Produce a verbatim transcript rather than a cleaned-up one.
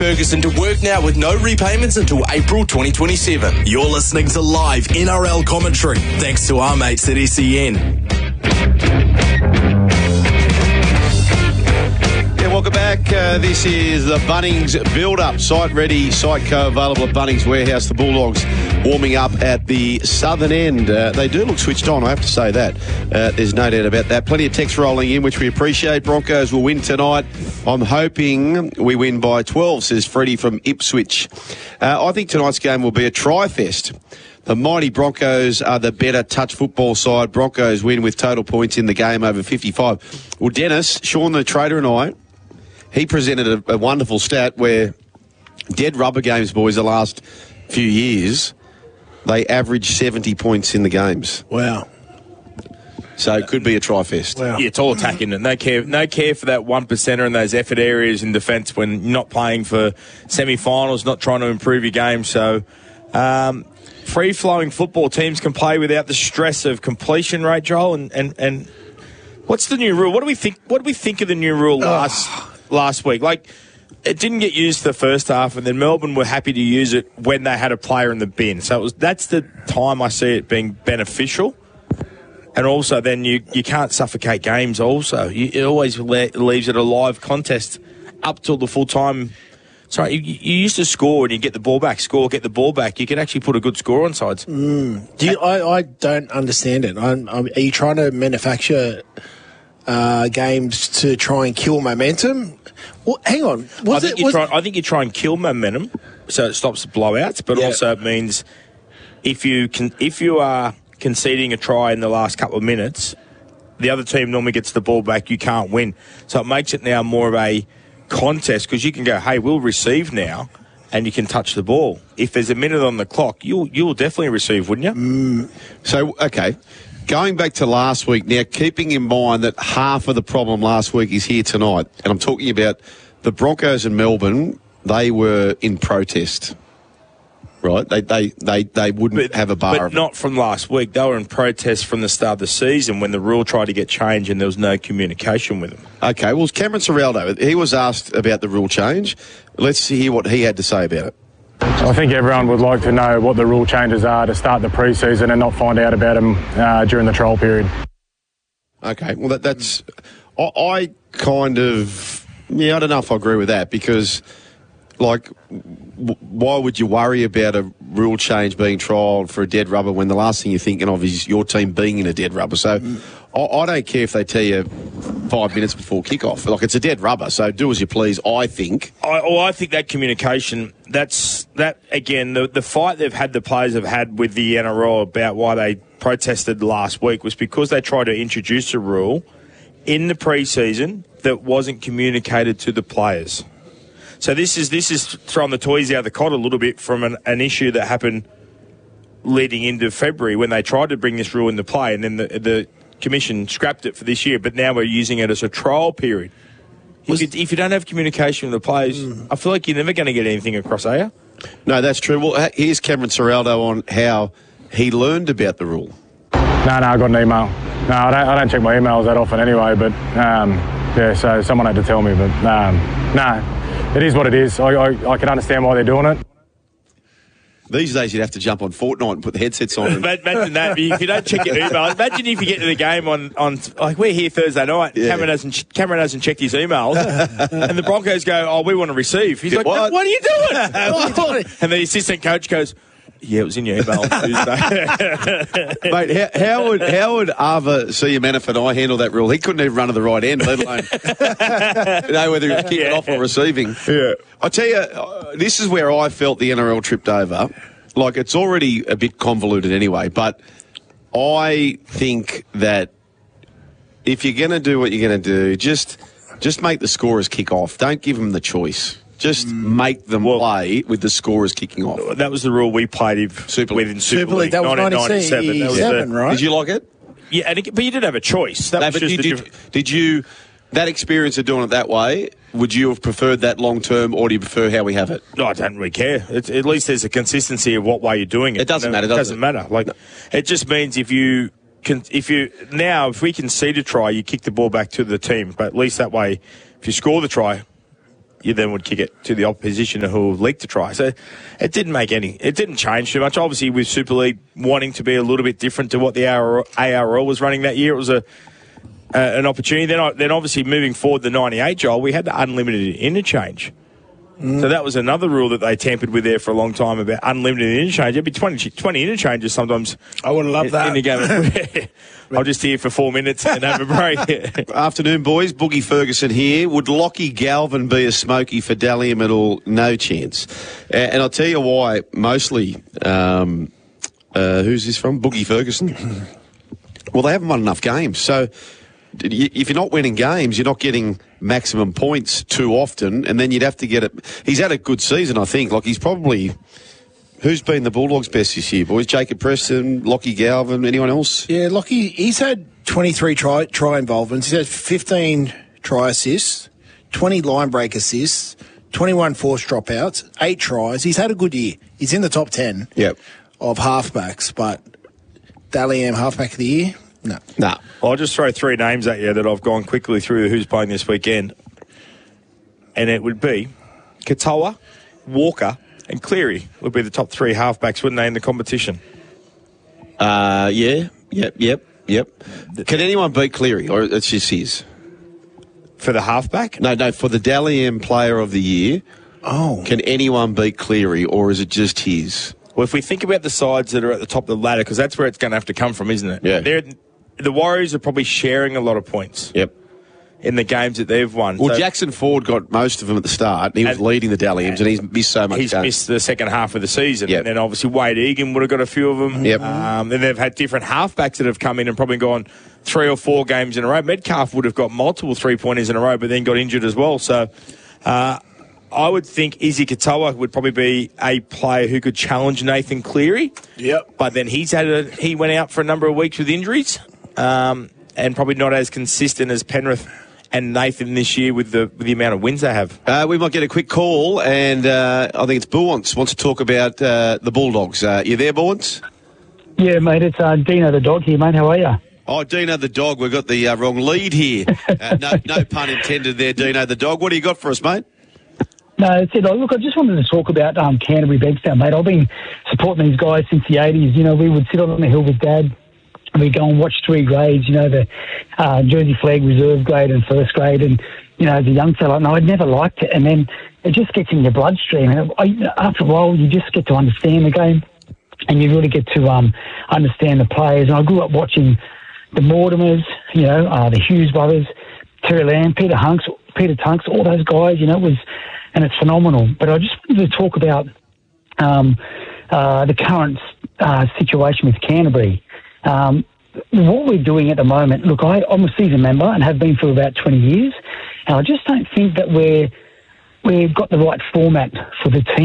Ferguson to work now with no repayments until April twenty twenty-seven. You're listening to live N R L commentary, thanks to our mates at S E N. Yeah, welcome back. Uh, this is the Bunnings build-up. Site ready, site co-available at Bunnings Warehouse. The Bulldogs warming up at the southern end. Uh, they do look switched on, I have to say that. Uh, there's no doubt about that. Plenty of text rolling in, which we appreciate. Broncos will win tonight. I'm hoping we win by twelve, says Freddie from Ipswich. Uh, I think tonight's game will be a try-fest. The mighty Broncos are the better touch football side. Broncos win with total points in the game over fifty-five. Well, Dennis, Sean the Trader and I, he presented a, a wonderful stat where dead rubber games, boys, the last few years, they average seventy points in the games. Wow. So it could be a try-fest. Wow. Yeah, it's all attacking. No care, no care for that one percenter in those effort areas in defence when you're not playing for semi-finals, not trying to improve your game. So um, free-flowing football teams can play without the stress of completion rate, Joel. And, and, and what's the new rule? What do we think? What do we think of the new rule last last week? Like, it didn't get used the first half, and then Melbourne were happy to use it when they had a player in the bin. So it was that's the time I see it being beneficial. And also, then you, you can't suffocate games. Also, you, it always le- leaves it a live contest up till the full time. Sorry, you, you used to score and you get the ball back, score, get the ball back. You can actually put a good score on sides. Mm. Do you, I, I don't understand it. I'm, I'm, are you trying to manufacture uh, games to try and kill momentum? Well, hang on. Was I think it, you was try. I think you try and kill momentum, so it stops the blowouts. But Yeah. also it means if you can, if you are conceding a try in the last couple of minutes, the other team normally gets the ball back. You can't win, so it makes it now more of a contest because you can go, hey, we'll receive now, and you can touch the ball. If there's a minute on the clock, you'll you'll definitely receive, wouldn't you? Mm. So, okay, going back to last week, now keeping in mind that half of the problem last week is here tonight, and I'm talking about the Broncos in Melbourne, they were in protest, right? They they, they, they wouldn't But, have a bar but of it. not from last week. They were in protest from the start of the season when the rule tried to get changed and there was no communication with them. Okay, well, Cameron Ciraldo, he was asked about the rule change. Let's hear what he had to say about it. I think everyone would like to know what the rule changes are to start the pre-season and not find out about them uh, during the trial period. Okay, well, that, that's... I, I kind of... Yeah, I don't know if I agree with that because, like, w- why would you worry about a rule change being trialled for a dead rubber when the last thing you're thinking of is your team being in a dead rubber? So I, I don't care if they tell you five minutes before kickoff. Like, it's a dead rubber, so do as you please, I think. I, well, I think that communication, that's, that again, the, the fight they've had, the players have had with the N R L about why they protested last week was because they tried to introduce a rule in the pre-season that wasn't communicated to the players. So this is this is throwing the toys out of the cot a little bit from an, an issue that happened leading into February when they tried to bring this rule into play, and then the, the commission scrapped it for this year, but now we're using it as a trial period. If you, if you don't have communication with the players, mm. I feel like you're never going to get anything across, are you? No, that's true. Well, here's Cameron Ciraldo on how he learned about the rule. No, no, I got an email. No, I don't, I don't check my emails that often anyway, but, um, yeah, so someone had to tell me, but, um, no, it is what it is. I, I, I can understand why they're doing it. These days you'd have to jump on Fortnite and put the headsets on. And... Imagine that. If you don't check your email, imagine if you get to the game on, on like, we're here Thursday night, yeah. Cameron hasn't Cameron hasn't checked his emails, and the Broncos go, oh, we want to receive. He's like, what? what are you doing? What are you doing? And the assistant coach goes, yeah, it was in your email on Tuesday. Mate, how, how would how would Ava see Manaf and I handle that rule? He couldn't even run to the right end, let alone know whether he was kicking yeah. off or receiving. Yeah. I tell you, uh, this is where I felt the N R L tripped over. Like, it's already a bit convoluted anyway, but I think that if you're going to do what you're going to do, just just make the scorers kick off. Don't give them the choice. Just mm. make them well, play with the scorers kicking off. That was the rule we played with Super League. In Super, Super League. League. That was nineteen ninety-seven, that was the, right? Did you like it? Yeah, and it, but you did have a choice. That no, was just did, the did, did you, that experience of doing it that way, would you have preferred that long term, or do you prefer how we have it? No, I don't really care. It's, at least there's a consistency of what way you're doing it. It doesn't no, matter, It does doesn't it? matter. Like, no. It just means if you can, if you now if we concede a try, you kick the ball back to the team. But at least that way, if you score the try, you then would kick it to the opposition who leaked a try. So it didn't make any, it didn't change too much. Obviously, with Super League wanting to be a little bit different to what the A R L was running that year, it was a uh, an opportunity. Then, then obviously moving forward, the ninety-eight, Joel, we had the unlimited interchange. So that was another rule that they tampered with there for a long time about unlimited interchange. It'd be twenty, twenty interchanges sometimes. I would love in, that. In the game. I'll just here for four minutes and have a break. Afternoon, boys. Boogie Ferguson here. Would Lockie Galvin be a smoky for Dalian at all? No chance. Uh, and I'll tell you why, mostly. Um, uh, who's this from? Boogie Ferguson? Well, they haven't won enough games. So if you're not winning games, you're not getting maximum points too often, and then you'd have to get it. He's had a good season, I think. Like, he's probably... Who's been the Bulldogs' best this year, boys? Jacob Preston, Lockie Galvin, anyone else? Yeah, Lockie, he's had twenty-three try, try involvements. He's had fifteen try assists, twenty line break assists, twenty-one forced dropouts, eight tries. He's had a good year. He's in the top ten Yep. of halfbacks, but Dally M halfback of the year? No. Nah. I'll just throw three names at you that I've gone quickly through who's playing this weekend. And it would be Katoa, Walker, and Cleary would be the top three halfbacks, wouldn't they, in the competition? Uh, yeah. Yep, yep, yep. Can anyone beat Cleary, or it's just his? For the halfback? No, no, for the Dally M Player of the Year, Oh. can anyone beat Cleary, or is it just his? Well, if we think about the sides that are at the top of the ladder, because that's where it's going to have to come from, isn't it? Yeah. They're, the Warriors are probably sharing a lot of points Yep. in the games that they've won. Well, So Jackson Ford got most of them at the start. He was And- leading the Dally M's, and he's missed so much. he's games. missed the second half of the season. Yep. And then obviously Wade Egan would have got a few of them. Yep. Um, then they've had different halfbacks that have come in and probably gone three or four games in a row. Metcalf would have got multiple three-pointers in a row, but then got injured as well. So uh, I would think Izzy Katoa would probably be a player who could challenge Nathan Cleary. Yep. But then he's had a, he went out for a number of weeks with injuries, um, and probably not as consistent as Penrith and Nathan this year with the with the amount of wins they have. Uh, we might get a quick call, and uh, I think it's Bullants wants to talk about uh, the Bulldogs. Uh, you there, Bullants? Yeah, mate, it's uh, Dino the dog here, mate. How are you? Oh, Dino the dog. We've got the uh, wrong lead here. Uh, no, no pun intended there, Dino the dog. What do you got for us, mate? No, that's it. Oh, look, I just wanted to talk about um, Canterbury Bankstown, mate. I've been supporting these guys since the eighties. You know, we would sit on the hill with Dad. We'd go and watch three grades, you know, the uh, Jersey Flag reserve grade and first grade. And, you know, as a young fella, no, I'd never liked it. And then it just gets in your bloodstream. And I, after a while, you just get to understand the game. And you really get to um, understand the players. And I grew up watching the Mortimers, you know, uh, the Hughes brothers, Terry Lamb, Peter Hunks, Peter Tunks, all those guys, you know, it was, and it's phenomenal. But I just wanted to talk about um, uh, the current uh, situation with Canterbury. Um, what we're doing at the moment, look, I, I'm a season member and have been for about twenty years, and I just don't think that we're, we've got the right format for the team.